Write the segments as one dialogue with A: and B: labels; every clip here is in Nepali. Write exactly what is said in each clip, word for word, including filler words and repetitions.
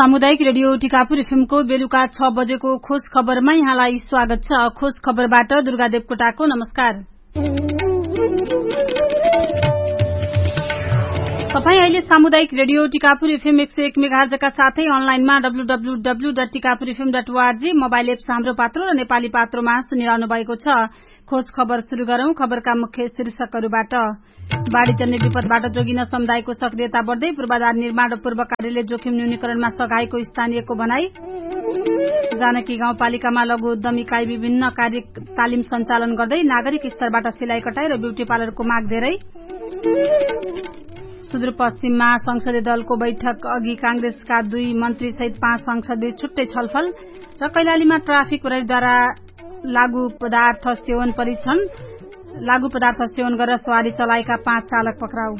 A: सामुदायिक रेडियो टिकापुर एफएमको बेलुका छ बजेको खोज खबरमा यहाँलाई स्वागत छ। खोज खबरबाट दुर्गा देवकोटाको नमस्कार। तपाई अहिले सामुदायिक रेडियो टिकापुर एफएम एक सय एक मेगाहर्जका साथै अनलाइनमा W W W dot Tikapur FM dot ORG mobile apps हाम्रो पात्रो र नेपाली पात्रोमा सुनिरहनु भएको छ। खोज खबर शुरू गरौं। खबरका मुख्य शीर्षकहरूबाट। बाढ़ीजन्य विपदबाट जोगिन समुदायको सक्रियता बढ्दै पूर्वाधार निर्माण र पूर्व कार्यले जोखिम न्यूनीकरणमा सघाएको स्थानीयको भनाई। जानकी गाउँपालिकामा लघु उद्यम इकाई विभिन्न कार्य तालिम सञ्चालन गर्दै नागरिक स्तरबाट सिलाइ कटाई र ब्युटी पार्लरको माग धेरै। सुदूरपश्चिममा संसदीय दलको बैठक अघि कांग्रेसका दुई मन्त्री सहित पाँच सांसदबीच छुट्टै छलफल र कैलालीमा ट्राफिक प्रहरीद्वारा लागू पदार्थ सेवन परीक्षण लागू पदार्थ सेवन गरेर सवारी चलाएका पाँच चालक पक्राउ।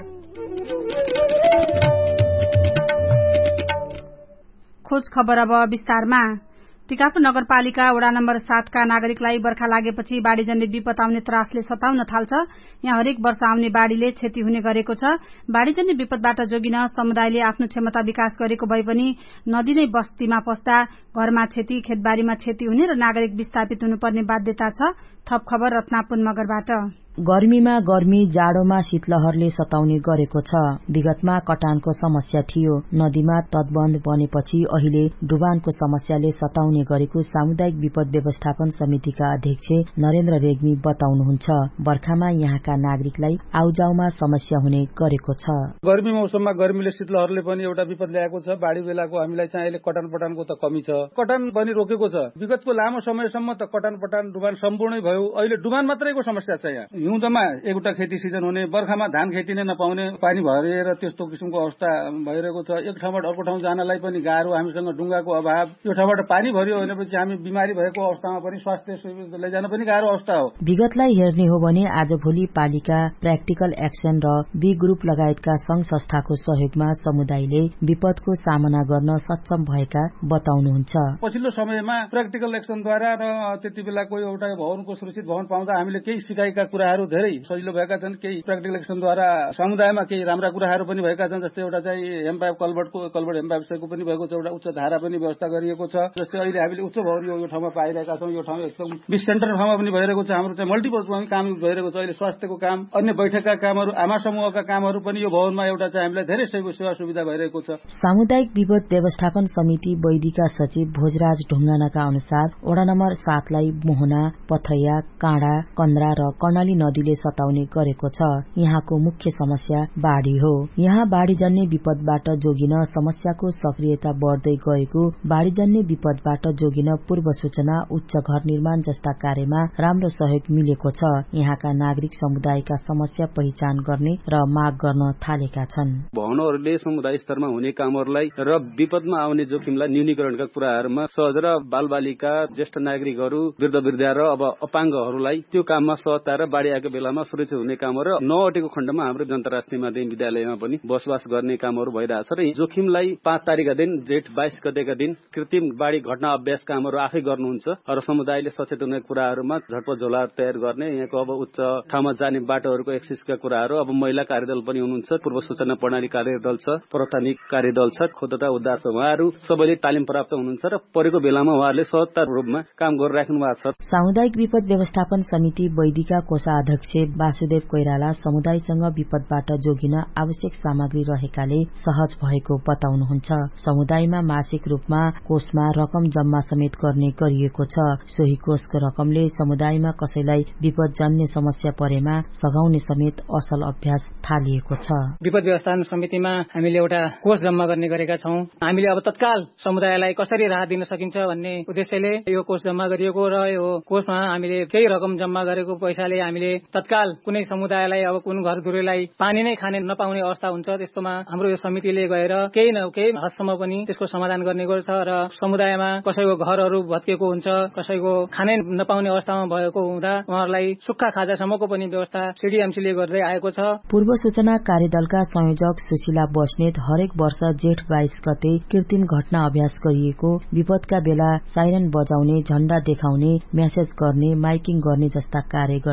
A: खोज खबर अब विस्तारमा। टिकापुर नगरपालिका वडा नम्बर सातका नागरिकलाई बर्खा लागेपछि बाढ़ीजन्य विपद आउने त्रासले सताउन थाल्छ। यहाँ हरेक वर्ष आउने बाढ़ीले क्षति हुने गरेको छ। बाढ़ीजन्य विपदबाट जोगिन समुदायले आफ्नो क्षमता विकास गरेको भए पनि नदी नै बस्तीमा पस्दा घरमा क्षति, खेतबारीमा क्षति हुने र नागरिक विस्थापित हुनुपर्ने बाध्यता छ। थप खबर रत्नापुर मगरबाट।
B: गर्मीमा गर्मी, जाडोमा शीतलहरले सताउने गरेको छ। विगतमा कटानको समस्या थियो। नदीमा तटबन्ध बनेपछि अहिले डुबानको समस्याले सताउने गरेको सामुदायिक विपद व्यवस्थापन समितिका अध्यक्ष नरेन्द्र रेग्मी बताउनुहुन्छ। बर्खामा यहाँका नागरिकलाई आउजाउमा समस्या हुने गरेको छ।
C: गर्मी मौसममा गर्मीले शीतलहरले पनि एउटा विपद ल्याएको छ। बाढ़ी बेलाको हामीलाई चाहिँ अहिले कटान पटानको त कमी छ। कटान पनि रोकेको छ। विगतको लामो समयसम्म त कटान पटान डुबान सम्पूर्णै भयो। अहिले डुबान मात्रैको समस्या छ। यहाँ हिउँदमा एउटा खेती सिजन हुने, बर्खामा धान खेती नै नपाउने, पानी भरेर त्यस्तो किसिमको अवस्था भइरहेको छ। एक ठाउँबाट अर्को ठाउँ जानलाई पनि गाह्रो। हामीसँग डुङ्गाको अभाव। यो ठाउँबाट पानी भर्यो भनेपछि हामी बिमारी भएको अवस्थामा पनि स्वास्थ्य सुविधा लैजान पनि गाह्रो अवस्था हो।
B: विगतलाई हेर्ने हो भने आजभोलि पालिका, प्र्याक्टिकल एक्सन र बी ग्रुप लगायतका संघ संस्थाको सहयोगमा समुदायले विपदको सामना गर्न सक्षम भएका बताउनुहुन्छ।
C: पछिल्लो समयमा प्र्याक्टिकल एक्सनद्वारा र त्यति बेलाको एउटा भवनको सुरक्षित भवन पाउँदा हामीले केही सिकाइका कुराहरू धेरै सजिलो भएका छन्। केही प्र्याक्टिकल एक्सनद्वारा समुदायमा केही राम्रा कुराहरू पनि भएका छन्। जस्तै एउटा चाहिँ हेमपाइप कल्भर्टको कल्भर्ट हेमपाइप सेको पनि भएको छ। एउटा उच्च धारा पनि व्यवस्था गरिएको छ। जस्तै अहिले हामीले उच्च भवन यो ठाउँमा पाइरहेका छौँ। यो ठाउँ एकदम बिस सेन्टर ठाउँमा पनि भइरहेको छ। हाम्रो चाहिँ मल्टिपर्पजमा पनि काम भइरहेको छ। अहिले स्वास्थ्यको काम, अन्य बैठकका कामहरू, आमा समूहका कामहरू पनि यो भवनमा एउटा चाहिँ हामीलाई धेरै सेवा सुविधा भइरहेको छ।
B: सामुदायिक विपद व्यवस्थापन समिति बैदिका सचिव भोजराज ढुङ्गानाका अनुसार वडा नम्बर सातलाई मोहना, पथरैया, काँडा, कन्द्रा र कर्णाली नदीले सताउने गरेको छ। यहाँको मुख्य समस्या बाढ़ी हो। यहाँ बाढ़ीजन्य विपदबाट जोगिन समस्याको सक्रियता बढ्दै गएको, बाढ़ीजन्य विपदबाट जोगिन पूर्व सूचना, उच्च घर निर्माण जस्ता कार्यमा राम्रो सहयोग मिलेको छ। यहाँका नागरिक समुदायका समस्या पहिचान गर्ने र माग गर्न थालेका छन्।
D: भवनहरूले समुदाय स्तरमा हुने कामहरूलाई र विपदमा आउने जोखिमलाई न्यूनीकरणका कुराहरूमा सहज र बालबालिका, ज्येष्ठ नागरिकहरू, वृद्ध वृद्धा र अब अपाङ्गहरूलाई त्यो काममा सहजता र बाढ़ी आएको बेलामा सुरक्षित हुने कामहरू र नअटेको खण्डमा हाम्रो अन्तर्राष्ट्रिय माध्यमिक विद्यालयमा पनि बसोबास गर्ने कामहरू भइरहेछ। र जोखिमलाई पाँच तारिकका दिन जेठ बाइस गतेका दिन कृत्रिम बाढ़ी घटना अभ्यास कामहरू आफै गर्नुहुन्छ र समुदायले सचेत हुने कुराहरूमा झटपट झोला तयार गर्ने, यहाँको अब उच्च ठाउँमा जाने बाटोहरूको एक्सिसका कुराहरू, अब महिला कार्यदल पनि हुनुहुन्छ, पूर्व सूचना प्रणाली कार्यदल छ, प्राथमिक कार्यदल छ, खोदता उद्धार छ। उहाँहरू सबैले तालिम प्राप्त हुनुहुन्छ र परेको बेलामा उहाँहरूले सहजता रूपमा काम गरिराख्नु भएको छ।
B: सामुदायिक विपद व्यवस्थापन समिति बैदिका कोषाध्यक्ष वासुदेव कोइराला समुदायसँग विपदबाट जोगिन आवश्यक सामग्री रहेकाले सहज भएको बताउनुहुन्छ। समुदायमा मासिक रूपमा कोषमा रकम जम्मा समेत गर्ने गरिएको छ। सोही कोषको रकमले समुदायमा कसैलाई विपदजन्य समस्या परेमा सघाउने समेत असल अभ्यास थालिएको छ।
E: विपद व्यवस्थापन समितिमा हामीले एउटा कोष जम्मा गर्ने गरेका छौं। हामीले अब तत्काल समुदायलाई कसरी राहत दिन सकिन्छ भन्ने उद्देश्यले यो कोष जम्मा गरिएको र यो कोषमा हामीले केही रकम जम्मा गरेको पैसाले हामीले तत्काल कुनै समुदायलाई अब कुन घर दुरेलाई पानी नै खाने नपाउने अवस्था हुन्छ, त्यस्तोमा हाम्रो यो समितिले गएर केही न केही हदसम्म पनि त्यसको समाधान गर्ने गर्छ र समुदायमा कसैको घरहरू भत्किएको हुन्छ, कसैको खानै नपाउने अवस्थामा भएको हुँदा उहाँहरूलाई सुक्खा खाजासम्मको पनि व्यवस्था सीडीएमसीले गर्दै आएको छ।
B: पूर्व सूचना कार्यदलका संयोजक सुशीला बस्नेत हरेक वर्ष जेठ बाइस गते कृत्रिम घटना अभ्यास गरिएको, विपदका बेला साइरन बजाउने, झण्डा देखाउने, म्यासेज गर्ने, माइकिङ गर्ने जस्ता कार्य गर्ने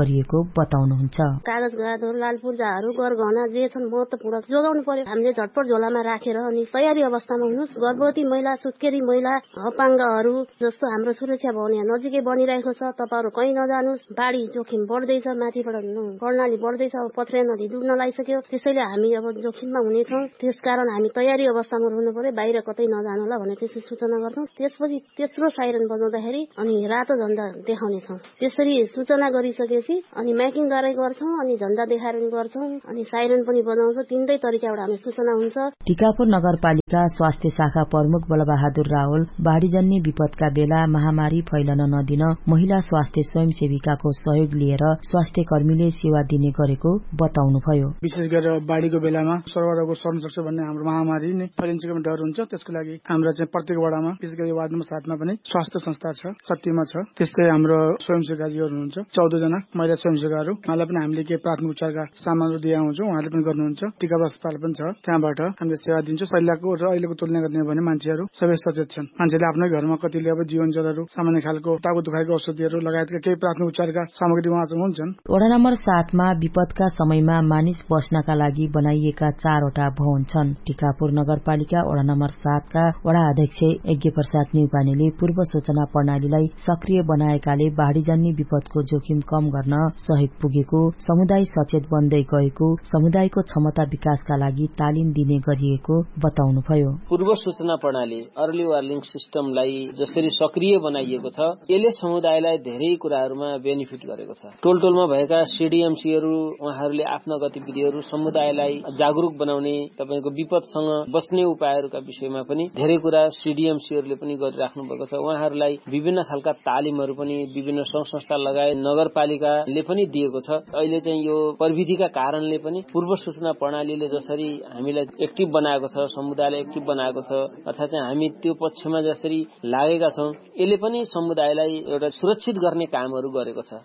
B: गरिएको बताउनुहुन्छ।
F: कागज गादो लाल पूर्जाहरू गरगहना जे छन् महत्त्वपूर्ण जोगाउनु पर्यो। हामीले झटपट झोलामा राखेर अनि तयारी अवस्थामा हुनुहोस्। गर्भवती महिला, सुत्केरी महिला, अपाङ्गहरू जस्तो हाम्रो सुरक्षा भवन यहाँ नजिकै बनिरहेको छ। तपाईहरु कहीँ नजानुस्। बाढी जोखिम बढ्दैछ, माथिबाट कर्णाली बढ्दैछ, पथरिया नदी डुब्न लागिसक्यो। त्यसैले हामी अब जोखिममा हुनेछौँ। त्यसकारण हामी तयारी अवस्थामा रहनु पर्यो। बाहिर कतै नजानुला भने त्यसरी सूचना गर्छौँ। त्यसपछि तेस्रो साइरन बजाउँदाखेरि अनि रातो झण्डा देखाउनेछौँ। त्यसरी सूचना गरिसकेपछि अनि माइकिङद्वारा गर्छौँ अनि झण्डा देखाएर गर्छौँ अनि साइरन पनि बजाउँछौँ। तीनटै तरिकाबाट हामी सूचना हुन्छ।
B: टिकापुर नगरपालिका स्वास्थ्य शाखा प्रमुख बलबहादुर रावल बाढीजन्य विपदका बेला महामारी फैलन नदिन महिला स्वास्थ्य स्वयंसेविकाको सहयोग लिएर स्वास्थ्य कर्मीले सेवा दिने गरेको बताउनुभयो।
G: विशेष गरेर बाढीको बेलामा सर्वरको सर्न सक्छ भन्ने हाम्रो महामारी नै फैलिन्छ डर हुन्छ। त्यसको लागि हाम्रो चाहिँ प्रत्येक वडामा विशेष गरी वार्ड नम्बर सातमा पनि स्वास्थ्य संस्था छ, शक्तिमा छ। त्यस्तै हाम्रो स्वयंसेवकाजीहरू हुनुहुन्छ, चौध जना महिला स्वयंसेवकहरू। उहाँलाई पनि हामीले के प्राथमिक उपचारका सामानहरू दिएका हुन्छौँ। उहाँले पनि गर्नुहुन्छ। टिका अस्पताल पनि छ, त्यहाँबाट हामीले सेवा दिन्छौँ। पहिलाको र अहिलेको तुलना गर्ने भने मान्छेहरू सबै सचेत छन्। मान्छेले आफ्नै घरमा कतिले अब जीवन जलहरू, सामान्य खालको टाउको दुखाइको औषधिहरू लगायतका केही प्राथमिक उपचारका सामग्री उहाँसँग हुन्छन्।
B: वडा नम्बर सातमा विपदका समयमा मानिस बस्नका लागि बनाइएका चारवटा भवन छन्। टिकापुर नगरपालिका वडा नम्बर सातका वडा अध्यक्ष यज्ञ प्रसाद न्युपानेले पूर्व सूचना प्रणालीलाई सक्रिय बनाएकाले बाढीजन्य विपदको जोखिम कम गर्न सहयोग पुगेको, समुदाय सचेत बन्दै गएको, समुदायको क्षमता विकासका लागि तालिम दिने गरिएको बताउनुभयो।
H: पूर्व सूचना प्रणाली अर्ली वार्निङ सिस्टमलाई जसरी सक्रिय बनाइएको छ, यसले समुदायलाई धेरै कुराहरूमा बेनिफिट गरेको छ। टोल टोलमा भएका सीडीएमसीहरू उहाँहरूले आफ्ना गतिविधिहरू समुदायलाई जागरूक बनाउने, तपाईको विपदसँग बस्ने उपायहरूका विषयमा पनि धेरै कुरा सीडीएमसीहरूले पनि गरिराख्नु भएको छ। उहाँहरूलाई विभिन्न खालका तालिमहरू पनि विभिन्न संघ संस्था लगायत नगरपालिकाले पनि दिएको छ। अहिले चाहिँ यो प्रविधिका कारणले पनि पूर्व सूचना प्रणालीले जसरी हामीलाई एक्टिभ बनाएको छ, समुदायलाई एक्टिभ बनाएको छ, अर्थात् चाहिँ हामी त्यो पक्षमा जसरी लागेका छौँ, यसले पनि समुदायलाई एउटा सुरक्षित गर्ने कामहरू गरेको छ।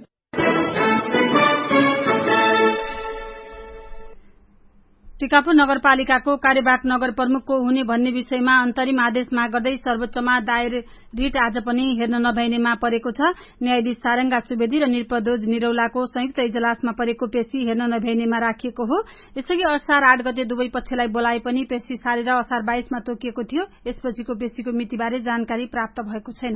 A: टिकापुर नगरपालिकाको कार्यवाहक नगर प्रमुखको हुने भन्ने विषयमा अन्तरिम आदेश माग गर्दै सर्वोच्चमा दायर रिट आज पनि हेर्न नभइनेमा परेको छ। न्यायाधीश सारंगा सुवेदी र निरपदोज निरौलाको संयुक्त इजलासमा परेको पेशी हेर्न नभइनेमा राखिएको हो। यसअघि असार आठ गते दुवै पक्षलाई बोलाए पनि पेशी सारेर असार बाइसमा तोकिएको थियो। यसपछिको पेशीको मितिबारे जानकारी प्राप्त भएको छैन।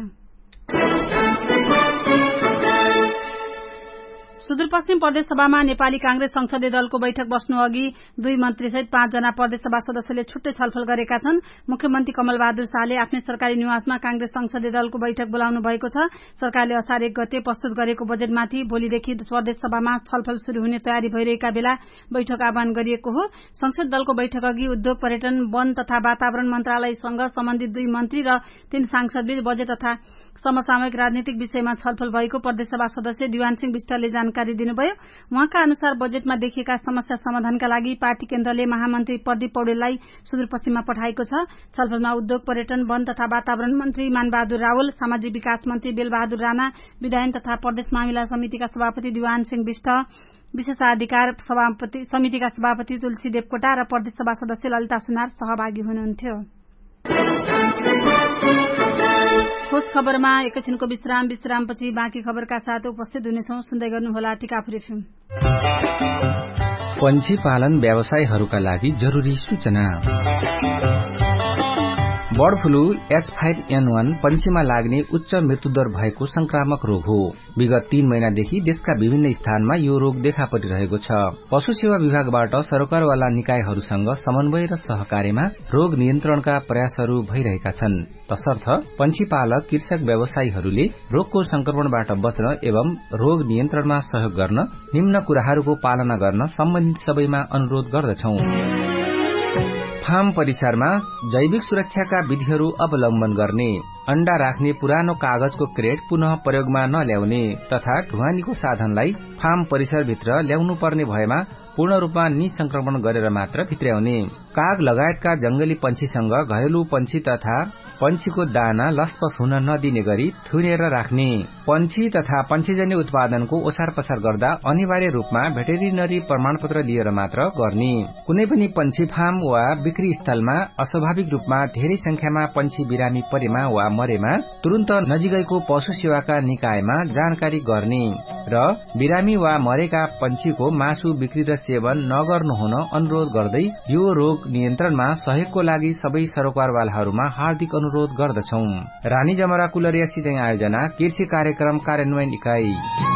A: सुदूरपश्चिम प्रदेशसभामा नेपाली कांग्रेस संसदीय दलको बैठक बस्नु अघि दुई मन्त्रीसहित पाँचजना प्रदेशसभा सदस्यले छुट्टै छलफल गरेका छन्। मुख्यमन्त्री कमल बहादुर शाहले आफ्नै सरकारी निवासमा कांग्रेस संसदीय दलको बैठक बोलाउनु भएको छ। सरकारले असार एक गते प्रस्तुत गरेको बजेटमाथि भोलिदेखि प्रदेशसभामा छलफल शुरू हुने तयारी भइरहेका बेला बैठक आह्वान गरिएको हो। संसद दलको बैठक अघि उद्योग, पर्यटन, वन तथा वातावरण मन्त्रालयसँग सम्बन्धित दुई मन्त्री र तीन सांसदबीच बजेट तथा समसामयिक राजनीतिक विषयमा छलफल भएको प्रदेशसभा सदस्य दिवान सिंह विष्टले जानकारी दिनुभयो। उहाँका अनुसार बजेटमा देखिएका समस्या समाधानका लागि पार्टी केन्द्रले महामन्त्री प्रदीप पौडेललाई सुदूरपश्चिममा पठाएको छ। छलफलमा उद्योग, पर्यटन, वन तथा वातावरण मन्त्री मानबहादुर रावल, सामाजिक विकास मन्त्री बेलबहादुर राणा, विधायन तथा प्रदेश मामिला समितिका सभापति दिवान सिंह विष्ट, विशेषाधिकार सभापति समितिका सभापति तुलसी देवकोटा र प्रदेशसभा सदस्य ललिता सुनार सहभागी हुनुहुन्थ्यो। खोज खबरमा एकैछिनको विश्राम विश्रामपछि बाँकी खबरका साथ उपस्थित हुनेछौं। सुन्दै गर्नुहोला टिकापुर एफएम।
I: पन्छी पालन व्यवसायहरूका लागि जरुरी सूचना। Bird flu H five an वन पन्छीमा लाग्ने उच्च मृत्युदर भएको संक्रामक रोग हो। विगत तीन महिनादेखि देशका विभिन्न स्थानमा यो रोग देखा परिरहेको छ। पशु सेवा विभागबाट सरकारवाला निकायहरूसँग समन्वय र सहकार्यमा रोग नियन्त्रणका प्रयासहरू भइरहेका छन्। तसर्थ पन्छी पालक कृषक व्यवसायीहरूले रोगको संक्रमणबाट बच्न एवं रोग नियन्त्रणमा सहयोग गर्न निम्न कुराहरूको पालना गर्न सम्बन्धित सबैमा अनुरोध गर्दछौं। फार्म परिसरमा जैविक सुरक्षाका विधिहरू अवलम्बन गर्ने, अण्डा राख्ने पुरानो कागजको क्रेट पुनः प्रयोगमा नल्याउने तथा ढुवानीको साधनलाई फार्म परिसरभित्र ल्याउनु पर्ने भएमा पूर्ण रूपमा निसंक्रमण गरेर मात्र भित्र्याउने, काग लगायतका जंगली पंक्षीसँग घरेलु पंक्षी तथा पंक्षीको दाना लसपस हुन नदिने गरी थुनेर राख्ने, पंक्षी तथा पंक्षीजन्य उत्पादनको ओसार पसार गर्दा अनिवार्य रूपमा भेटेरिनरी प्रमाणपत्र लिएर मात्र गर्ने, कुनै पनि पंक्षी फार्म वा बिक्री स्थलमा अस्वाभाविक रूपमा धेरै संख्यामा पंक्षी बिरामी परेमा वा मरेमा तुरन्त नजिकैको पशु सेवाका निकायमा जानकारी गर्ने र बिरामी वा मरेका पंक्षीको मासु बिक्री र सेवन नगर्नु हुन अनुरोध गर्दै यो रोग नियन्त्रणमा सहयोगको लागि सबै सरोकारवालाहरूमा हार्दिक अनुरोध गर्दछौं। रानी जमरा कुलरिया सिंचाई आयोजना कृषि कार्यक्रम कार्यान्वयन इकाई।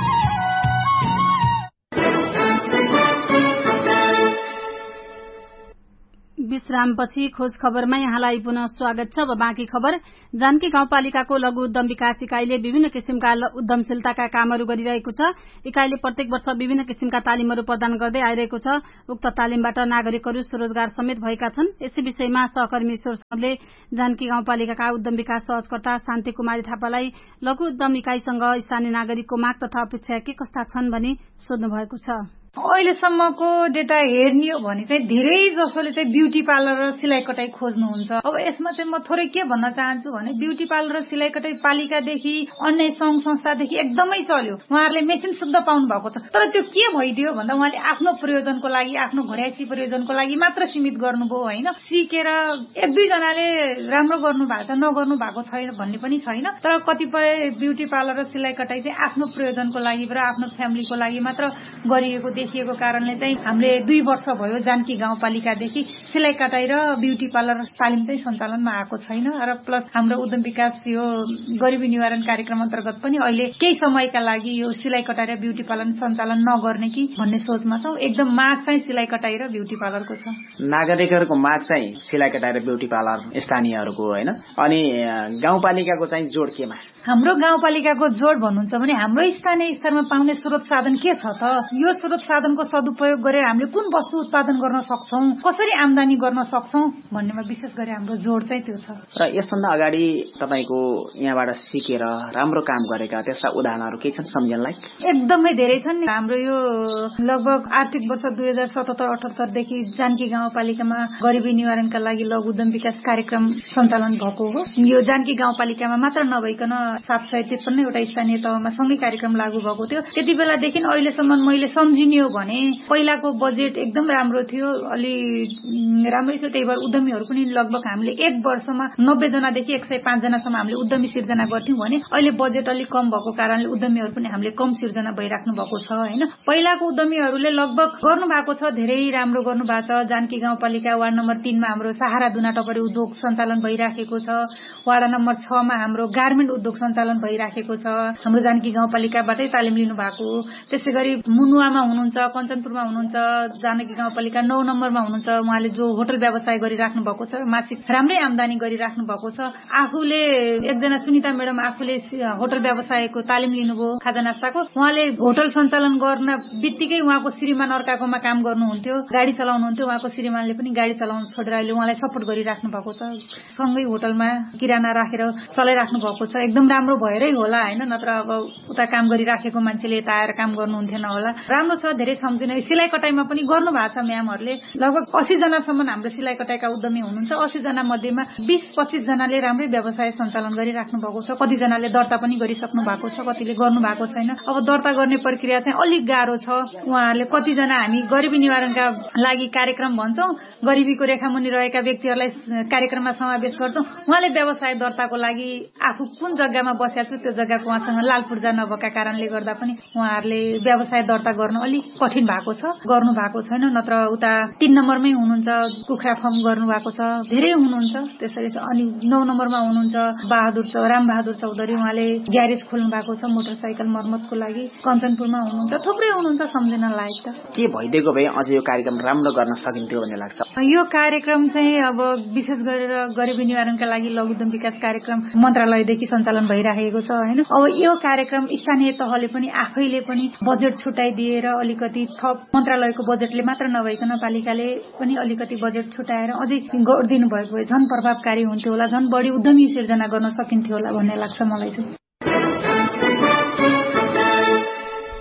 A: विश्रामपछि खोज खबरमा यहाँलाई पुनः स्वागत छ। अब बाँकी खबर। जानकी गाउँपालिकाको लघु उद्यम विकास इकाईले विभिन्न किसिमका उद्यमशीलताका कामहरू गरिरहेको छ। इकाईले प्रत्येक वर्ष विभिन्न किसिमका तालिमहरू प्रदान गर्दै आइरहेको छ। उक्त तालिमबाट नागरिकहरू स्वरोजगार समेत भएका छन्। यसै विषयमा सहकर्मी ईश्वर साउदले जानकी गाउँपालिकाका उद्यम विकास सहजकर्ता शान्ति कुमारी थापालाई लघु उद्यम इकाईसँग स्थानीय नागरिकको माग तथा अपेक्षा के कस्ता छन् भनी सोध्नु भएको छ।
J: अहिलेसम्मको डेटा हेर्ने हो भने चाहिँ धेरै जसोले चाहिँ ब्युटी पार्लर र सिलाइ कटाई खोज्नुहुन्छ। अब यसमा चाहिँ म थोरै के भन्न चाहन्छु भने ब्युटी पार्लर र सिलाइ कटाई पालिकादेखि अन्य संघ संस्थादेखि एकदमै चल्यो, उहाँहरूले मेसिन शुद्ध पाउनु भएको छ। तर त्यो के भइदियो भन्दा उहाँले आफ्नो प्रयोजनको लागि, आफ्नो घरयासी प्रयोजनको लागि मात्र सीमित गर्नुभयो होइन। सिकेर एक दुईजनाले राम्रो गर्नु भएको छ, नगर्नु भएको छैन भन्ने पनि छैन। तर कतिपय ब्युटी पार्लर र सिलाइ कटाई चाहिँ आफ्नो प्रयोजनको लागि र आफ्नो फ्यामिलीको लागि मात्र गरिएको देखिएको कारणले चाहिँ हामीले दुई वर्ष भयो जानकी गाउँपालिकादेखि सिलाइ कटाई र ब्युटी पार्लर तालिम चाहिँ सञ्चालनमा आएको छैन। र प्लस हाम्रो उद्यम विकास यो गरिबी निवारण कार्यक्रम अन्तर्गत पनि अहिले केही समयका लागि यो सिलाइ कटाई र ब्युटी पार्लर सञ्चालन नगर्ने कि भन्ने सोचमा छौँ। एकदम माग चाहिँ सिलाइ कटाई र ब्युटी पार्लरको छ।
K: नागरिकहरूको माग चाहिँ सिलाइ कटाई र ब्युटी पार्लर स्थानीयहरूको होइन। अनि गाउँपालिकाको चाहिँ जोड केमा?
J: हाम्रो गाउँपालिकाको जोड भन्नुहुन्छ भने हाम्रो स्थानीय स्तरमा पाउने स्रोत साधन के छ त, यो स्रोत साधनको सदुपयोग गरेर हामीले कुन वस्तु उत्पादन गर्न सक्छौं, कसरी आमदानी गर्न सक्छौं भन्नेमा विशेष गरी हाम्रो जोड चाहिँ त्यो छ।
K: र यसभन्दा अगाडि तपाईको यहाँबाट सिकेर राम्रो काम गरेका त्यसका उदाहरणहरू के छन् सम्झनलाई?
J: एकदमै धेरै छन्। हाम्रो यो लगभग आर्थिक वर्ष दुई हजार सतहत्तर अठहत्तर देखि जानकी गाउँपालिकामा गरिबी निवारणका लागि लघु उद्यम विकास कार्यक्रम सञ्चालन भएको हो। यो जानकी गाउँपालिकामा मात्र नभइकन सात सय त्रिपन्न एउटा स्थानीय तहमा सँगै कार्यक्रम लागू भएको थियो। त्यति बेलादेखि अहिलेसम्म मैले सम्झिने हो भने पहिलाको बजेट एकदम राम्रो थियो, अलि राम्रै थियो। त्यही भएर उद्यमीहरू पनि लगभग हामीले एक वर्षमा नब्बे जनादेखि एक सय पाँच जनासम्म हामीले उद्यमी सिर्जना गर्थ्यौं भने अहिले बजेट अलिक कम भएको कारणले उद्यमीहरू पनि हामीले कम सिर्जना भइराख्नु भएको छ होइन। पहिलाको उद्यमीहरूले लगभग गर्नु भएको छ, धेरै राम्रो गर्नु भएको छ। जानकी गाउँपालिका वार्ड नम्बर तीनमा हाम्रो सहारा दुना टपरी उद्योग सञ्चालन भइराखेको छ। वार्ड नम्बर छमा हाम्रो गार्मेन्ट उद्योग सञ्चालन भइराखेको छ, हाम्रो जानकी गाउँपालिकाबाटै तालिम लिनु भएको। त्यसै गरी मुनुवामा हुनुहुन्छ, कञ्चनपुरमा हुनुहुन्छ, जानकी गाउँपालिका नौ नम्बरमा हुनुहुन्छ, उहाँले जो होटल व्यवसाय गरिराख्नु भएको छ, मासिक राम्रै आमदानी गरिराख्नु भएको छ। आफूले एकजना सुनिता म्याडम आफूले होटल व्यवसायको तालिम लिनुभयो खाजा नास्ताको, उहाँले होटल सञ्चालन गर्न बित्तिकै उहाँको श्रीमान अर्काकोमा काम गर्नुहुन्थ्यो, गाडी चलाउनुहुन्थ्यो। उहाँको श्रीमानले पनि गाडी चलाउन छोडेर अहिले उहाँलाई सपोर्ट गरिराख्नु भएको छ। सँगै होटलमा किराना राखेर चलाइराख्नु भएको छ। एकदम राम्रो भएरै होला होइन, नत्र अब उता काम गरिराखेको मान्छेले यता आएर काम गर्नुहुन्थेन होला। राम्रो छ, धेरै सम्झिन। सिलाइ कटाईमा पनि गर्नु भएको छ म्यामहरूले। लगभग अस्सी जनासम्म हाम्रो सिलाइ कटाईका उद्यमी हुनुहुन्छ। अस्सी जना मध्येमा बीस पच्चीस जनाले राम्रै व्यवसाय सञ्चालन गरिराख्नु भएको छ। कतिजनाले दर्ता पनि गरिसक्नु भएको छ, कतिले गर्नु भएको छैन। अब दर्ता गर्ने प्रक्रिया चाहिँ अलिक गाह्रो छ। उहाँहरूले कतिजना हामी गरिबी निवारणका लागि कार्यक्रम भन्छौं, गरिबीको रेखामुनि रहेका व्यक्तिहरूलाई कार्यक्रममा समावेश गर्छौं। उहाँले व्यवसाय दर्ताको लागि आफू कुन जग्गामा बसेको छु त्यो जग्गाको उहाँसँग लाल पूर्जा नभएका कारणले गर्दा पनि उहाँहरूले व्यवसाय दर्ता गर्न अलिक कठिन भएको छ, गर्नु भएको छैन। नत्र उता तीन नम्बरमै हुनुहुन्छ, कुखुरा फर्म गर्नु भएको छ, धेरै हुनुहुन्छ। त्यसरी अनि नौ नम्बरमा हुनुहुन्छ बहादुर राम बहादुर चौधरी, उहाँले ग्यारेज खोल्नु भएको छ मोटरसाइकल मर्मतको लागि। कञ्चनपुरमा हुनुहुन्छ, थुप्रै हुनुहुन्छ सम्झिन लायक। त
K: के भइदिएको भए अझ यो कार्यक्रम राम्रो गर्न सकिन्थ्यो भन्ने लाग्छ?
J: यो कार्यक्रम चाहिँ अब विशेष गरेर गरिबी निवारणका लागि लघु उद्यम विकास कार्यक्रम मन्त्रालयदेखि सञ्चालन भइराखेको छ होइन। अब यो कार्यक्रम स्थानीय तहले पनि आफैले पनि बजेट छुट्याइदिएर अलिकति थप मन्त्रालयको बजेटले मात्र नभइकन पालिकाले पनि अलिकति बजेट छुट्याएर अझै गरिदिनु भएको भए झन् प्रभावकारी हुन्थ्यो होला, झन् बढी उद्यमी सिर्जना गर्न सकिन्थ्यो होला भन्ने लाग्छ मलाई चाहिँ।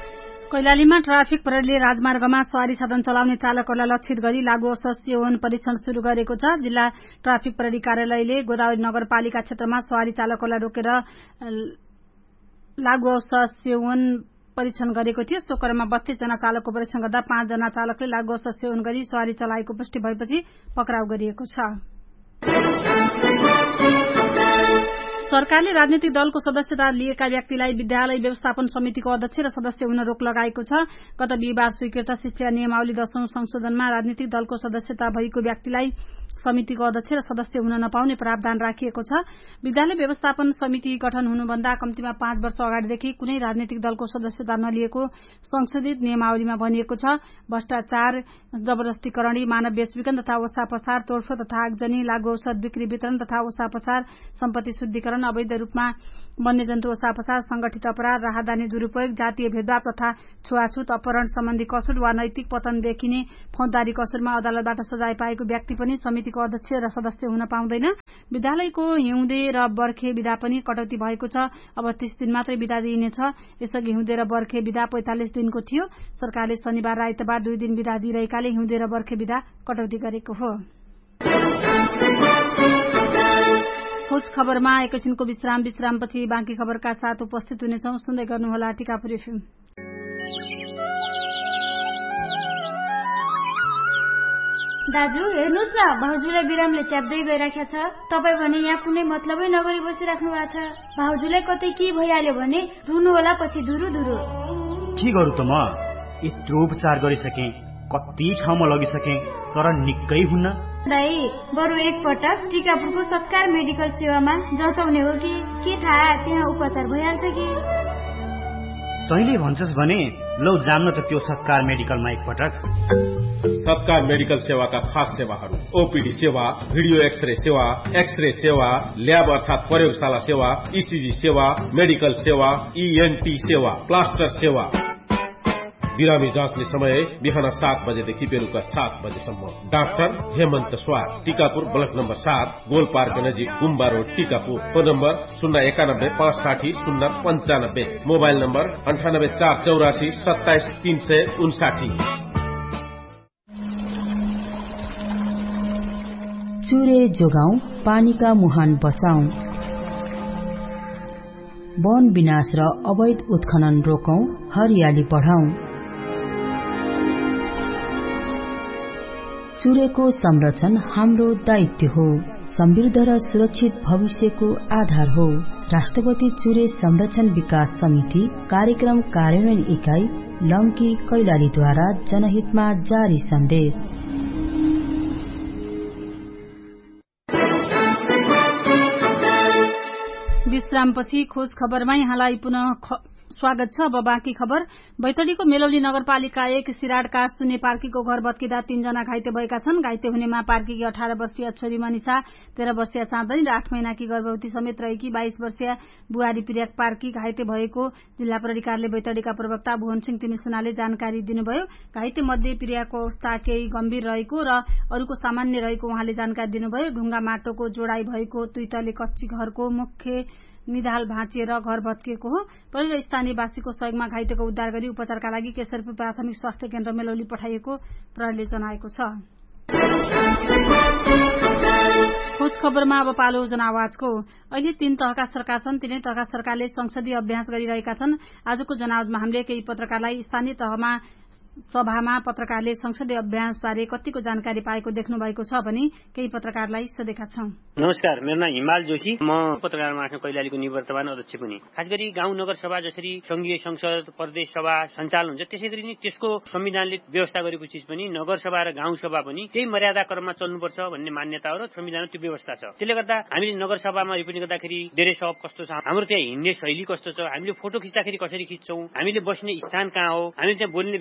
A: कैलालीमा ट्राफिक प्रहरीले राजमार्गमा सवारी साधन चलाउने चालकहरूलाई लक्षित गरी लागू औषध सेवन परीक्षण शुरू गरेको छ। जिल्ला ट्राफिक प्रहरी कार्यालयले गोदावरी नगरपालिका क्षेत्रमा सवारी चालकहरूलाई रोकेर लागू औषध सेवन परीक्षण गरेको थियो। सो क्रममा बत्तीस जना चालकको परीक्षण गर्दा पाँच जना चालकले लागू औषध सेवन गरी सवारी चलाएको पुष्टि भएपछि पक्राउ गरिएको छ। सरकारले राजनीतिक दलको सदस्यता लिएका व्यक्तिलाई विद्यालय व्यवस्थापन समितिको अध्यक्ष र सदस्य हुन रोक लगाएको छ। गत बिहिबार स्वीकृत शिक्षा नियमावली दशौं संशोधनमा राजनीतिक दलको सदस्यता भएको व्यक्तिलाई समितिको अध्यक्ष र सदस्य हुन नपाउने प्रावधान राखिएको छ। विद्यालय व्यवस्थापन समिति गठन हुनुभन्दा कम्तीमा पाँच वर्ष अगाडिदेखि कुनै राजनीतिक दलको सदस्यता नलिएको संशोधित नियमावलीमा भनिएको छ। भ्रष्टाचार, जबरजस्तीकरणी, मानव बेचबिखन तथा ओसा पसार, तोडफोड तथा आगजनी, लागू औषध बिक्री वितरण तथा ओसा पसार, सम्पत्ति शुद्धिकरण, अवैध रूपमा वन्यजन्तु ओसा पसार, संगठित अपराध, राहदानी दुरूपयोग, जातीय भेदभाव तथा छुवाछुत, अपहरण सम्बन्धी कसुर वा नैतिक पतन देखिने फौजदारी कसुरमा अदालतबाट सजाय पाएको व्यक्ति पनि समितिको अध्यक्ष र सदस्य हुन पाउँदैन। विद्यालयको हिउँदे र बर्खे बिदा पनि कटौती भएको छ। अब तीस दिन मात्रै बिदा दिइनेछ। यसअघि हिउँदे र बर्खे बिदा पैंतालिस दिनको थियो। सरकारले शनिबार र आइतबार दुई दिन बिदा दिइरहेकाले हिउँदे र बर्खे बिदा कटौती गरेको हो। खोज खबरमा एकैछिनको विश्राम विश्रामपछि बाँकी खबरका साथ उपस्थित हुनेछौं। सुन्दै गर्नुहोला टिकापुर एफएम।
L: दाजु हेर्नुस् न, भाउजूलाई बिरामले च्याप्दै गइराखेको छ। तपाई भने यहाँ कुनै मतलबै नगरी बसिराख्नु भएको छ। भाउजूलाई कतै के भइहाल्यो भने रुनु होला पछि धुरु धुरु।
M: के गरौँ त म? यत्रो उपचार गरिसके, कति ठाउँमा लगिसके, तर निकै हुन्न।
L: दाइ बरु एक पटक टिकापुरको सत्कार मेडिकल सेवामा जचाउने हो कि के थाहा, त्यहाँ उपचार भइहाल्छ कि।
M: तैँले भन्छस् भने लौ जान्न त त्यो सत्कार मेडिकलमा एकपटक।
N: सत्कार मेडिकल सेवाका खास सेवाहरू: ओपीडी सेवा, भिडियो एक्सरे सेवा, एक्सरे सेवा, ल्याब अर्थात प्रयोगशाला सेवा, ईसीजी सेवा, मेडिकल सेवा, ईएनटी सेवा, प्लास्टर सेवा। बिरामी जाँच्ने समय बिहान सात बजेदेखि बेलुका सात बजेसम्म। डाक्टर हेमन्त स्वार, टीकापुर ब्लक नम्बर सात, गोल पार्क नजिक गुम्बा रोड, टीकापुर। फोन नम्बर शून्य एकानब्बे पाँच साठी शून्य पञ्चानब्बे। मोबाइल नम्बर अन्ठानब्बे चार चौरासी सत्ताइस तीन सय उन्साठी।
B: चुरे जोगाउँ, पानीका मुहान बचाउँ। वन विनाश र अवैध उत्खनन रोकौं, हरियाली बढाउँ। चुरेको संरक्षण हाम्रो दायित्व हो। समृद्ध र सुरक्षित भविष्यको आधार हो। राष्ट्रपति चुरे संरक्षण विकास समिति कार्यक्रम कार्यान्वयन इकाई लम्की कैलालीद्वारा जनहितमा जारी सन्देश।
A: विश्रामपछि खोज खबरमा यहाँलाई पुनः स्वागत छ। अब बाँकी खबर। बैतडीको मेलौली नगरपालिका एक सिराडका शून्य पार्कीको घर भत्किँदा तीनजना घाइते भएका छन्। घाइते हुनेमा पार्कीकी अठार वर्षीय छोरी मनिषा, तेह्र वर्षीय चाँदनी र आठ महिनाकी गर्भवती समेत रहेकी बाइस वर्षीय बुहारी प्रिया पार्की घाइते भएको जिल्ला प्रहरी कार्यालय बैतडीका प्रवक्ता भुवन सिंह तिमिसुनाले जानकारी दिनुभयो। घाइते मध्ये प्रियाको अवस्था केही गम्भीर रहेको र अरूको सामान्य रहेको उहाँले जानकारी दिनुभयो। ढुङ्गा माटोको जोडाई भएको दुईतले कच्ची घरको मुख्य निधाल भाँचिएर घर भत्किएको हो। प्रहरी र स्थानीयवासीको सहयोगमा घाइतेको उद्धार गरी उपचारका लागि केशरपुर प्राथमिक स्वास्थ्य केन्द्र मेलौली पठाइएको प्रहरीले जनाएको छ। खोज खबरमा अब पालो जनावाजको। अहिले तीन तहका सरकार छन्। तीनै तहका सरकारले संसदीय अभ्यास गरिरहेका छन्। आजको जनावाजमा हामीले केही पत्रकारलाई स्थानीय तहमा सभामा पत्रकारले संसदीय अभ्यासबारे कतिको जानकारी पाएको देख्नु भएको छ भने केही पत्रकारलाई सोधेका छौं।
O: नमस्कार, मेरो नाम हिमाल जोशी, म पत्रकार महासंघ कैलालीको निवर्तमान अध्यक्ष पनि। खास गरी गाउँ नगर सभा जसरी संघीय संसद, प्रदेश सभा सञ्चालन हुन्छ, त्यसै गरी नै त्यसको संविधानले व्यवस्था गरेको चिज पनि नगर सभा र गाउँ सभा पनि त्यही मर्यादा क्रममा चल्नुपर्छ भन्ने मान्यता हो र संविधानमा त्यो व्यवस्था छ। त्यसले गर्दा हामीले नगर सभामा रिपोर्टिङ गर्दाखेरि धेरै सब कस्तो छ, हाम्रो त्यहाँ हिँड्ने शैली कस्तो छ, हामीले फोटो खिच्दाखेरि कसरी खिच्छौं, हामीले बस्ने स्थान कहाँ हो, हामीले त्यहाँ बोल्ने व्यवहार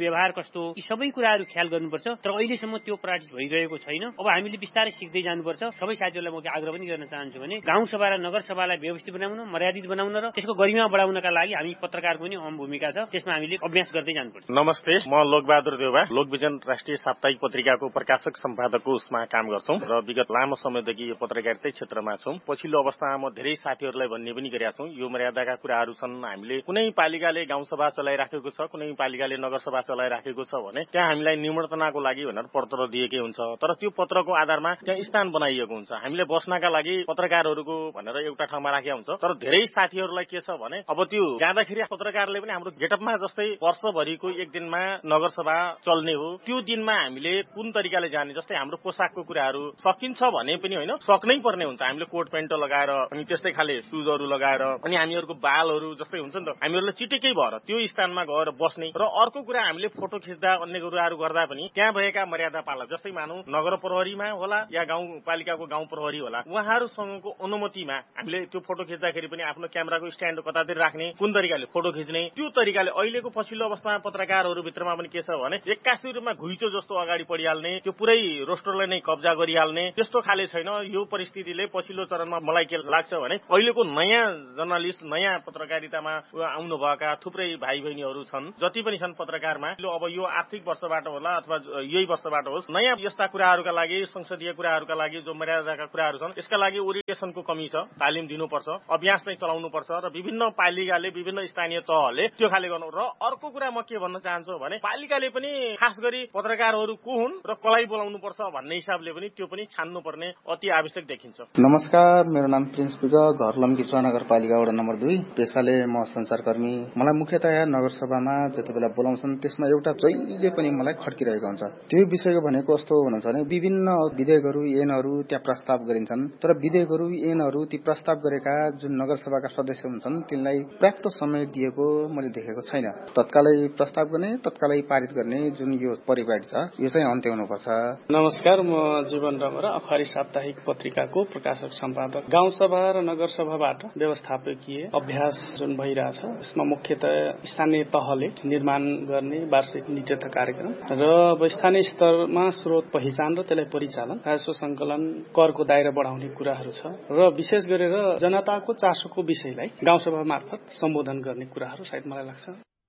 O: कस्तो यी सबै कुराहरू ख्याल गर्नुपर्छ। तर अहिलेसम्म त्यो प्रायोरिटी भइरहेको छैन। अब हामीले बिस्तारै सिक्दै जानुपर्छ। सबै साथीहरूलाई म के आग्रह पनि गर्न चाहन्छु भने गाउँ सभा र नगर सभालाई व्यवस्थित बनाउन, मर्यादित बनाउन र त्यसको गरिमा बढाउनका लागि हामी पत्रकारको पनि अहम भूमिका छ, त्यसमा हामीले अभ्यास गर्दै जानुपर्छ।
P: नमस्ते, म लोकबहादुर देउवा लोकविजन राष्ट्रिय साप्ताहिक पत्रिकाको प्रकाशक सम्पादकको उसमा काम गर्छौं र विगत लामो समयदेखि यो पत्रकारिता क्षेत्रमा छौं। पछिल्लो अवस्थामा म धेरै साथीहरूलाई भन्ने पनि गरेका छौं, यो मर्यादाका कुराहरू छन्। हामीले कुनै पालिकाले गाउँसभा चलाइराखेको छ, कुनै पालिकाले नगरसभा चलाइराखेको छ भने त्यहाँ हामीलाई निमन्त्रणाको लागि भनेर पत्र दिएकै हुन्छ। तर त्यो पत्रको आधारमा त्यहाँ स्थान बनाइएको हुन्छ। हामीले बस्नका लागि पत्रकारहरूको भनेर एउटा ठाउँमा राखेका हुन्छ। तर धेरै साथीहरूलाई के छ भने अब त्यो जाँदाखेरि पत्रकारले पनि हाम्रो गेटअपमा जस्तै वर्षभरिको एक दिनमा नगरसभा चल्ने हो, त्यो दिनमा हामीले कुन तरिकाले जाने, जस्तै हाम्रो पोसाकको कुराहरू सकिन्छ भने पनि होइन, सक्नै पर्ने हुन्छ। हामीले कोट प्यान्ट लगाएर अनि त्यस्तै खाले सुजहरू लगाएर अनि हामीहरूको बालहरू जस्तै हुन्छ नि त, हामीहरूलाई चिटिकै भएर त्यो स्थानमा गएर बस्ने। र अर्को कुरा हामीले फोटो खिच्दा अन्य कुराहरू गर्दा पनि त्यहाँ भएका मर्यादा पालन, जस्तै मानौ नगर प्रहरीमा होला या गाउँपालिकाको गाउँ प्रहरी होला, उहाँहरूसँगको अनुमतिमा हामीले त्यो फोटो खिच्दाखेरि पनि आफ्नो क्यामेराको स्ट्यान्ड कतातिर राख्ने, कुन तरिकाले फोटो खिच्ने, त्यो तरिकाले अहिलेको पछिल्लो अवस्थामा पत्रकारहरू भित्रमा पनि के छ भने एक्कासी रूपमा घुइँचो जस्तो अगाडि बढिहाल्ने, त्यो पुरै रोस्टरलाई नै कब्जा गरिहाल्ने, त्यस्तो खाले छैन। यो परिस्थितिले पछिल्लो चरणमा मलाई के लाग्छ भने अहिलेको नयाँ जर्नलिस्ट, नयाँ पत्रकारितामा आउनुभएका थुप्रै भाइ बहिनीहरू छन्, जति पनि छन् पत्रकारमा, अब यो आर्थिक वर्षबाट होला अथवा यही वर्षबाट होस्, नयाँ यस्ता कुराहरूका लागि, संसदीय कुराहरूका लागि जो मर्यादाका कुराहरू छन्, यसका लागि ओरिएन्टेसनको कमी छ, तालिम दिनुपर्छ, अभ्यास नै चलाउनुपर्छ र विभिन्न पालिकाले, विभिन्न स्थानीय तहले त्यो खाले गर्नु। र अर्को कुरा म के भन्न चाहन्छु भने पालिकाले पनि खास गरी पत्रकारहरू को हुन् र कसलाई बोलाउनु पर्छ भन्ने हिसाबले पनि त्यो पनि छान्नु पर्ने अति आवश्यक देखिन्छ।
Q: नमस्कार, मेरो नाम प्रिन्स विग, घर लम्कीचुवा नगरपालिका वडा नम्बर दुई, पेशाले म संचारकर्मी। मलाई मुख्यतया नगरसभामा जति बेला बोलाउँछन् त्यसमा एउटा जहिले पनि मलाई खड्किरहेको हुन्छ। त्यो विषयको भनेको कस्तो हुनुहुन्छ भने विभिन्न विधेयकहरू, ऐनहरू त्यहाँ प्रस्ताव गरिन्छन्, तर विधेयकहरू, ऐनहरू ती प्रस्ताव गरेका जुन नगरसभाका सदस्य हुन्छन् तिनलाई पर्याप्त समय दिएको मैले देखेको छैन। तत्कालै प्रस्ताव गर्ने, तत्कालै पारित गर्ने जुन यो परिपाटी छ, यो चाहिँ अन्त्य हुनुपर्छ।
R: नमस्कार, म जीवन रमर, अखबारी साप्ताहिक पत्रिकाको प्रकाशक सम्पादक। गाउँसभा र नगरसभाबाट व्यवस्थापकीय अभ्यास जुन भइरहेछ यसमा मुख्यतः स्थानीय तहले निर्माण गर्ने वार्षिक नीतिगत कार्यक्रम र अब स्थानीय स्तरमा स्रोत पहिचान र त्यसलाई परिचालन, राजस्व संकलन, करको दायरा बढाउने कुराहरू छ र विशेष गरेर जनताको चासोको विषयलाई गाउँसभा मार्फत सम्बोधन गर्ने कुराहरू सायद मलाई लाग्छ।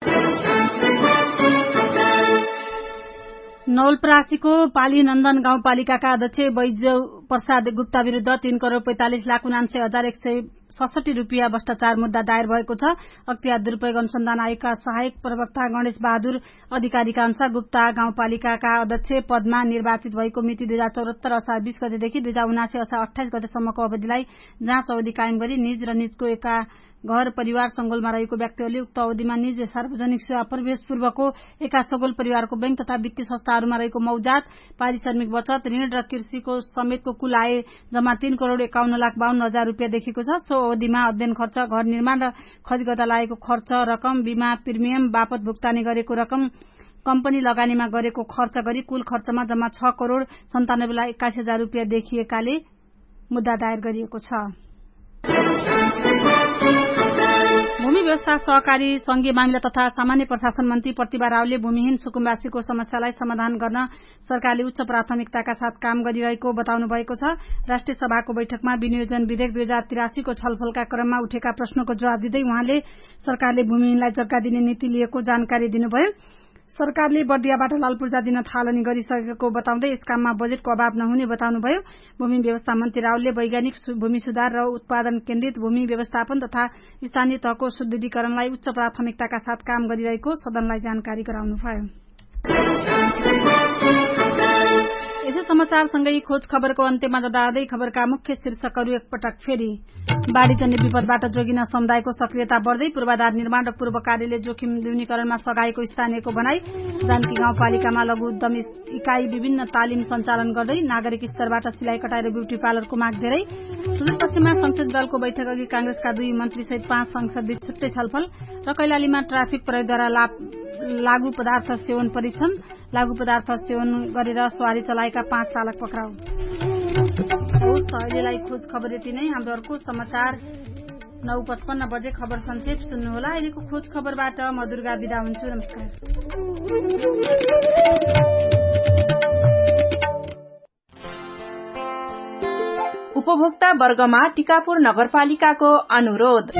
A: नवलपरासीको पालीनन्दन गाउँपालिकाका अध्यक्ष बैजू प्रसाद गुप्ता विरूद्ध तीन करोड़ पैंतालिस लाख उनान्सय हजार एक सय सडसठी रूपियाँ भ्रष्टाचार मुद्दा दायर भएको छ। अख्तियार दुरूपयोग अनुसन्धान आयोगका सहायक प्रवक्ता गणेश बहादुर अधिकारीका अनुसार गुप्ता गाउँपालिकाका अध्यक्ष पदमा निर्वाचित भएको मिति दुई हजार चौहत्तर असार बीस गतेदेखि दुई हजार उनासी असार अठाइस गतेसम्मको अवधिलाई जाँच अवधि कायम गरी निज र निजको एका घर परिवार सङ्गोलमा रहेको व्यक्तिहरूले उक्त अवधिमा निज सार्वजनिक सेवा प्रवेश पूर्वको एका सगोल परिवारको बैंक तथा वित्तीय संस्थाहरूमा रहेको मौजात, पारिश्रमिक बचत, ऋण र कृषिको समेतको कुल आय जम्मा तीन करोड़ एकाउन्न लाख बाहन्न हजार रूपियाँ देखिएको छ। सो अवधिमा अध्ययन खर्च, घर निर्माण र खरिद गर्दा लागेको खर्च रकम, बीमा प्रिमियम बापत भुक्तानी गरेको रकम, कम्पनी लगानीमा गरेको खर्च गरी कुल खर्चमा जम्मा छ करोड़ सन्तानब्बे लाख एक्कासी हजार रूपियाँ देखिएकाले मुद्दा दायर गरिएको छ। भूमि व्यवस्था, सहकारी, संघीय मामिला तथा सामान्य प्रशासन मन्त्री प्रतिभा रावले भूमिहीन सुकुम्बासीको समस्यालाई समाधान गर्न सरकारले उच्च प्राथमिकताका साथ काम गरिरहेको बताउनु भएको छ। राष्ट्रिय सभाको बैठकमा विनियोजन विधेयक दुई हजार तिरासीको छलफलका क्रममा उठेका प्रश्नको जवाब दिँदै उहाँले सरकारले भूमिहीनलाई जग्गा दिने नीति लिएको जानकारी दिनुभयो। सरकारले बर्दियाबाट लालपूर्जा दिन थालनी गरिसकेको बताउँदै यस काममा बजेटको अभाव नहुने बताउनुभयो। भूमि व्यवस्था मन्त्री रावलले वैज्ञानिक भूमि सुधार र उत्पादन केन्द्रित भूमि व्यवस्थापन तथा स्थानीय तहको सुदृढीकरणलाई उच्च प्राथमिकताका साथ काम गरिरहेको सदनलाई जानकारी गराउनुभयो। यसै समाचारसँगै खोज खबरको अन्त्यमा जाँदै खबरका मुख्य शीर्षकहरू एकपटक फेरि। बाढ़ीजन्य विपदबाट जोगिन समुदायको सक्रियता बढ्दै पूर्वाधार निर्माण र पूर्व कार्यले जोखिम न्यूनीकरणमा सघाएको स्थानीयको भनाई। जानकी गाउँपालिकामा लघु उद्यम इकाई विभिन्न तालिम सञ्चालन गर्दै नागरिक स्तरबाट सिलाइ कटाइ र ब्युटी पार्लरको माग धेरै। सुदूरपश्चिममा संसदीय दलको बैठक अघि कांग्रेसका दुई मन्त्री सहित पाँच सांसदबीच छुट्टै छलफल र कैलालीमा ट्राफिक प्रयोगद्वारा लागू पदार्थ सेवन परीक्षण, लागू पदार्थ सेवन गरेर सवारी चलाएका पाँच चालक पक्राउ। होस् अहिलेलाई खोज खबर यति नै। हाम्रो अर्को समाचार नौ पचपन्न बजे खबर संक्षेप सुन्नुहोला। अहिलेको खोज खबरबाट म दुर्गा बिदा हुन्छु। नमस्कार।
S: उपभोक्ता वर्गमा टिकापुर नगरपालिकाको अनुरोध।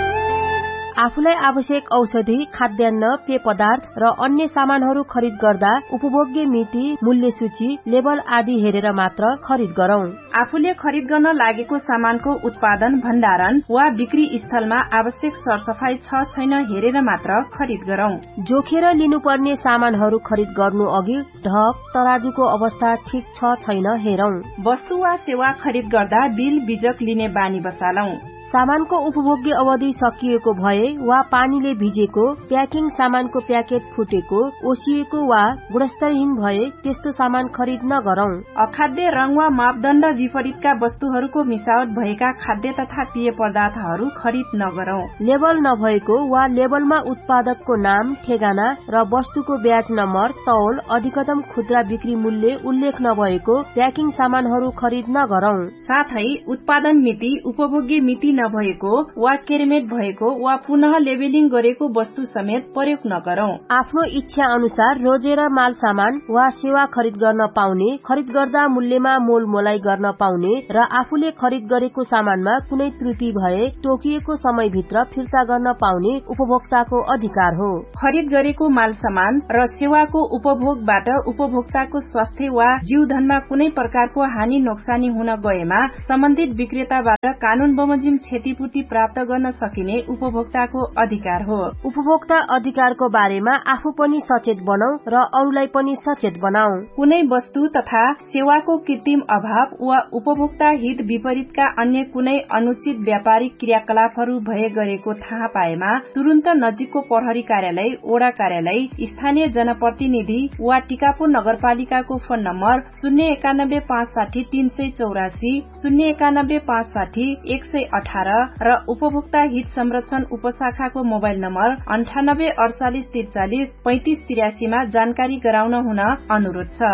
T: आफूलाई आवश्यक औषधि, खाद्यान्न, पेय पदार्थ र अन्य सामानहरू खरिद गर्दा उपभोग्य मिति, मूल्य सूची, लेबल आदि हेरेर मात्र खरिद गरौं।
S: आफूले खरिद गर्न लागेको सामानको उत्पादन, भण्डारण वा बिक्री स्थलमा आवश्यक सरसफाई छ छैन हेरेर मात्र खरिद गरौं।
T: जोखेर लिनुपर्ने सामानहरू खरिद गर्नु अघि ढक, तराजुको अवस्था ठिक छ छैन हेरौं।
S: वस्तु वा सेवा खरिद गर्दा बिल बिजक लिने बानी बसालौं।
T: सामानको उपभोग्य अवधि सकिएको भए वा पानीले भिजेको, प्याकिङ सामानको प्याकेट फुटेको, ओसिएको वा गुणस्तरहीन भए त्यस्तो सामान खरिद नगरौं।
S: अखाद्य रंग वा मापदण्ड विपरीतका वस्तुहरूको मिसावट भएका खाद्य तथा पेय पदार्थहरू खरिद नगरौं।
T: लेबल नभएको वा लेबलमा उत्पादकको नाम, ठेगाना र वस्तुको ब्याज नम्बर, तौल, अधिकतम खुद्रा बिक्री मूल्य उल्लेख नभएको प्याकिङ सामानहरू खरिद नगरौं।
S: साथै उत्पादन मिति, उपभोग्य मिति नभएको वा केरमेट भएको वा पुनः लेबलिङ गरेको वस्तु समेत प्रयोग नगरौं।
T: आफ्नो इच्छा अनुसार रोजेर माल सामान वा सेवा खरिद गर्न पाउने, खरिद गर्दा मूल्यमा मोल मोलाई गर्न पाउने र आफूले खरिद गरेको सामानमा कुनै त्रुटि भए तोकिएको समयभित्र फिर्ता गर्न पाउने उपभोक्ताको अधिकार हो।
S: खरिद गरेको माल सामान र सेवाको उपभोगबाट उपभोक्ताको स्वास्थ्य वा जीवधनमा कुनै प्रकारको हानि नोक्सानी हुन गएमा सम्बन्धित विक्रेताबाट कानून बमोजिम क्षतिपूर्ति प्राप्त गर्न सकिने उपभोक्ताको अधिकार हो।
T: उपभोक्ता अधिकारको बारेमा आफू पनि सचेत बनौ र अरूलाई पनि सचेत बनाऊ।
S: कुनै वस्तु तथा सेवाको कृत्रिम अभाव वा उपभोक्ता हित विपरीतका अन्य कुनै अनुचित व्यापारिक क्रियाकलापहरू भए गरेको थाहा पाएमा तुरन्त नजिकको प्रहरी कार्यालय, ओडा कार्यालय, स्थानीय जनप्रतिनिधि वा टिकापुर नगरपालिकाको फोन नम्बर शून्य एकानब्बे पाँच साठी तीन सय चौरासी, शून्य एकानब्बे पाँच साठी एक सय अठार र उपभोक्ता हित संरक्षण उपशाखाको मोबाइल नम्बर अन्ठानब्बे अडचालिस त्रिचालिस पैंतिस तिरासीमा जानकारी गराउन हुन अनुरोध छ।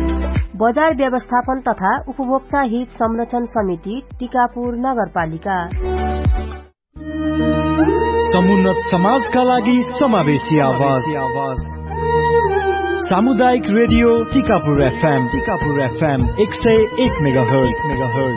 T: बजार व्यवस्थापन तथा उपभोक्ता हित संरक्षण समिति, टिकापुर नगरपालिका।
U: समुन्नत समाजका लागि समावेशी आवाज। सामुदायिक radio Tikapur FM, Tikapur FM एक सय एक मेगाहर्ज।